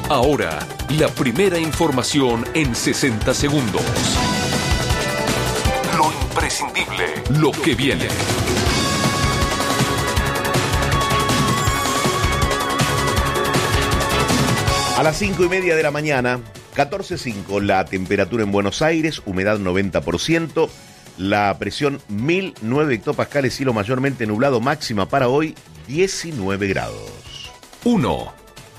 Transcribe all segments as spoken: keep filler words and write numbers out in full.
Ahora, la primera información en sesenta segundos. Lo imprescindible, lo que viene. A las cinco y media de la mañana, catorce coma cinco la temperatura en Buenos Aires, humedad noventa por ciento, la presión mil nueve hectopascales, cielo mayormente nublado, máxima para hoy diecinueve grados. uno.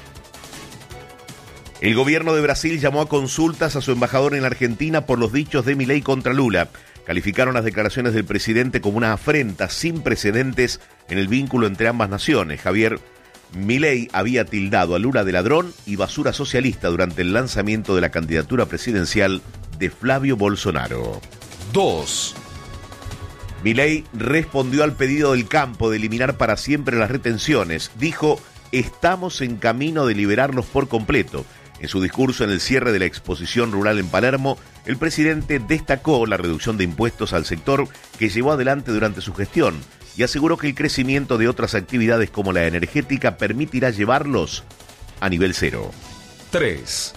El gobierno de Brasil llamó a consultas a su embajador en la Argentina por los dichos de Milei contra Lula. Calificaron las declaraciones del presidente como una afrenta sin precedentes en el vínculo entre ambas naciones. Javier Milei había tildado a Lula de ladrón y basura socialista durante el lanzamiento de la candidatura presidencial de Flavio Bolsonaro. dos. Milei respondió al pedido del campo de eliminar para siempre las retenciones. Dijo, estamos en camino de liberarlos por completo. En su discurso en el cierre de la exposición rural en Palermo, el presidente destacó la reducción de impuestos al sector que llevó adelante durante su gestión y aseguró que el crecimiento de otras actividades como la energética permitirá llevarlos a nivel cero. tres.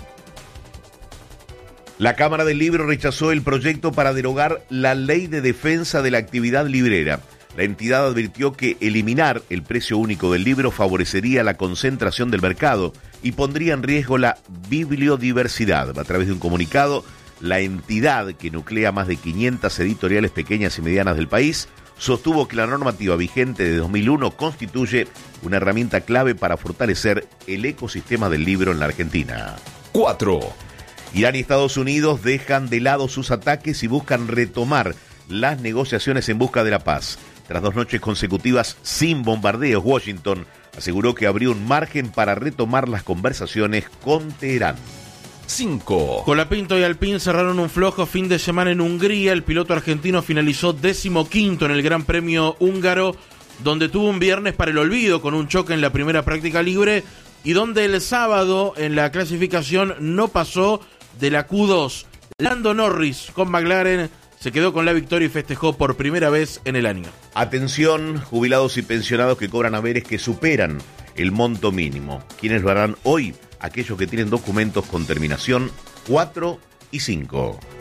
La Cámara del Libro rechazó el proyecto para derogar la Ley de Defensa de la Actividad Librera. La entidad advirtió que eliminar el precio único del libro favorecería la concentración del mercado y pondría en riesgo la bibliodiversidad. A través de un comunicado, la entidad, que nuclea más de quinientas editoriales pequeñas y medianas del país, sostuvo que la normativa vigente de dos mil uno constituye una herramienta clave para fortalecer el ecosistema del libro en la Argentina. cuatro. Irán y Estados Unidos dejan de lado sus ataques y buscan retomar las negociaciones en busca de la paz. Tras dos noches consecutivas sin bombardeos, Washington aseguró que abrió un margen para retomar las conversaciones con Teherán. cinco. Colapinto y Alpine cerraron un flojo fin de semana en Hungría. El piloto argentino finalizó decimoquinto en el Gran Premio húngaro, donde tuvo un viernes para el olvido con un choque en la primera práctica libre y donde el sábado en la clasificación no pasó de la Q dos. Lando Norris con McLaren se quedó con la victoria y festejó por primera vez en el año. Atención, jubilados y pensionados que cobran haberes que superan el monto mínimo. ¿Quiénes lo harán hoy? Aquellos que tienen documentos con terminación cuatro y cinco.